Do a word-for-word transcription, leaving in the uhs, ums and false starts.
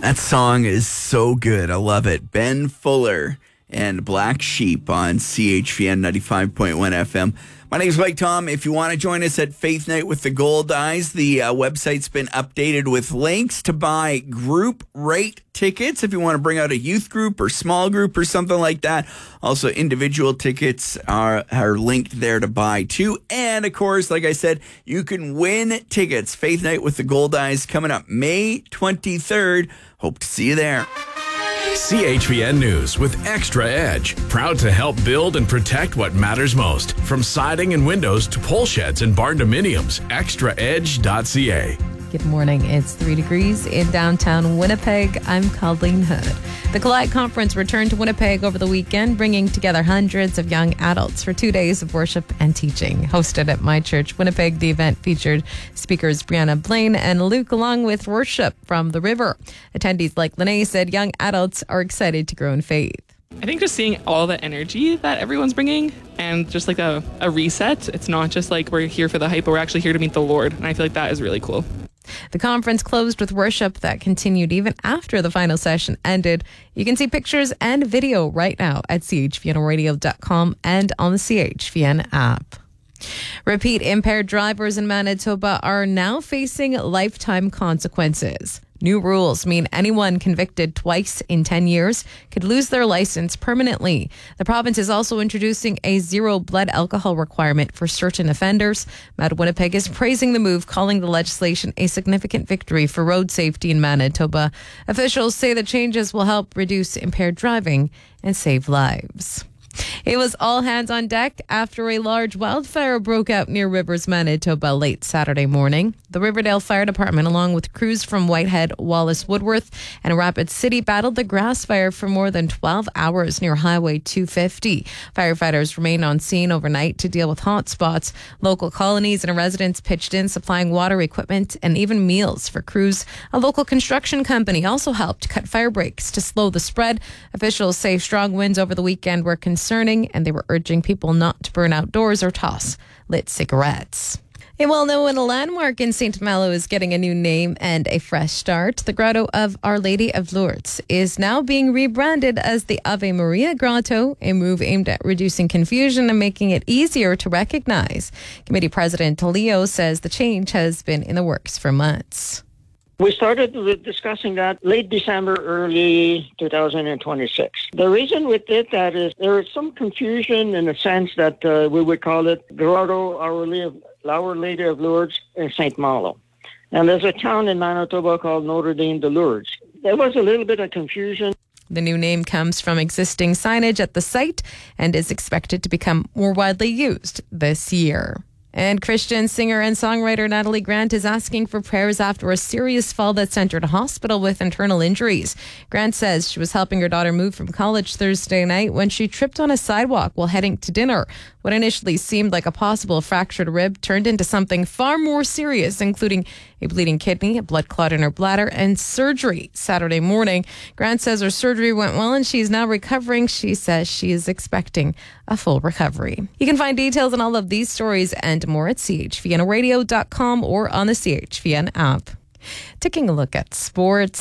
That song is so good. I love it. Ben Fuller and Black Sheep on C H V N ninety-five point one F M. My name is Mike Tom. If you want to join us at Faith Night with the Gold Eyes, the uh, website's been updated with links to buy group rate tickets if you want to bring out a youth group or small group or something like that. Also, individual tickets are, are linked there to buy too. And of course, like I said, you can win tickets. Faith Night with the Gold Eyes coming up May twenty-third. Hope to see you there. C H V N News with Extra Edge. Proud to help build and protect what matters most. From siding and windows to pole sheds and barn dominiums. extra edge dot c a. Good morning. It's three degrees in downtown Winnipeg. I'm Colleen Hood. The Collide Conference returned to Winnipeg over the weekend, bringing together hundreds of young adults for two days of worship and teaching. Hosted at My Church Winnipeg, the event featured speakers Brianna Blaine and Luke, along with worship from the river. Attendees like Lene said young adults are excited to grow in faith. I think just seeing all the energy that everyone's bringing and just like a, a reset. It's not just like we're here for the hype, but we're actually here to meet the Lord. And I feel like that is really cool. The conference closed with worship that continued even after the final session ended. You can see pictures and video right now at c h v n radio dot com and on the C H V N app. Repeat impaired drivers in Manitoba are now facing lifetime consequences. New rules mean anyone convicted twice in ten years could lose their license permanently. The province is also introducing a zero blood alcohol requirement for certain offenders. Med Winnipeg is praising the move, calling the legislation a significant victory for road safety in Manitoba. Officials say the changes will help reduce impaired driving and save lives. It was all hands on deck after a large wildfire broke out near Rivers, Manitoba late Saturday morning. The Riverdale Fire Department, along with crews from Whitehead, Wallace Woodworth, and Rapid City, battled the grass fire for more than twelve hours near Highway two fifty. Firefighters remained on scene overnight to deal with hot spots. Local colonies and residents pitched in, supplying water, equipment, and even meals for crews. A local construction company also helped cut fire breaks to slow the spread. Officials say strong winds over the weekend were concerning, and they were urging people not to burn outdoors or toss lit cigarettes. A well-known landmark in Saint Malo is getting a new name and a fresh start. The Grotto of Our Lady of Lourdes is now being rebranded as the Ave Maria Grotto, a move aimed at reducing confusion and making it easier to recognize. Committee President Leo says the change has been in the works for months. We started with discussing that late December, early two thousand twenty-six. The reason we did that is there is some confusion in the sense that uh, we would call it Grotto Our Lady of, Our Lady of Lourdes in Saint Malo. And there's a town in Manitoba called Notre Dame de Lourdes. There was a little bit of confusion. The new name comes from existing signage at the site and is expected to become more widely used this year. And Christian singer and songwriter Natalie Grant is asking for prayers after a serious fall that sent her to hospital with internal injuries. Grant says she was helping her daughter move from college Thursday night when she tripped on a sidewalk while heading to dinner. What initially seemed like a possible fractured rib turned into something far more serious, including a bleeding kidney, a blood clot in her bladder, and surgery Saturday morning. Grant says her surgery went well and she's now recovering. She says she is expecting a full recovery. You can find details on all of these stories and more at c h v n radio dot com or on the C H V N app. Taking a look at sports.